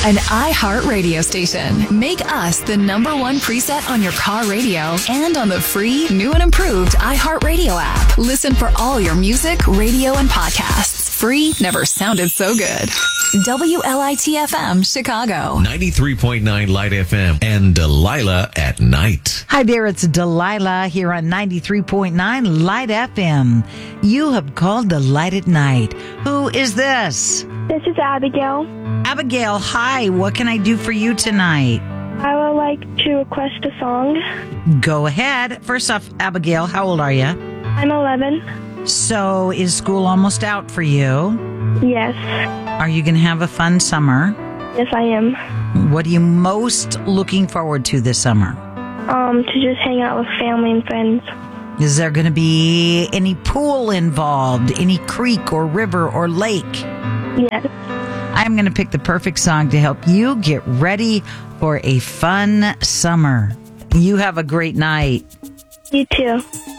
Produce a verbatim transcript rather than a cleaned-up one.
an iHeart radio station. Make us the number one preset on your car radio and on the free, new and improved iHeart Radio app. Listen for all your music, radio, and podcasts. Free never sounded so good. W L I T F M, Chicago. ninety-three point nine Light F M and Delilah at Night. Hi there, it's Delilah here on ninety-three point nine Light F M. You have called the Light at Night. Who is this? This is Abigail. Abigail, hi. What can I do for you tonight? I would like to request a song. Go ahead. First off, Abigail, how old are you? I'm eleven. So, is school almost out for you? Yes. Are you going to have a fun summer? Yes, I am. What are you most looking forward to this summer? Um, to just hang out with family and friends. Is there going to be any pool involved? Any creek or river or lake? Yes. I'm going to pick the perfect song to help you get ready for a fun summer. You have a great night. You too.